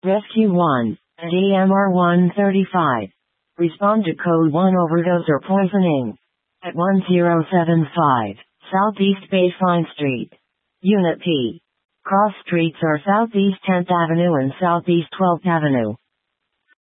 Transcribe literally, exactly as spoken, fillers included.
Rescue one, at E M R one thirty-five. Respond to code one overdose or poisoning. At one zero seven five, Southeast Baseline Street. Unit P. Cross streets are Southeast tenth Avenue and Southeast twelfth Avenue.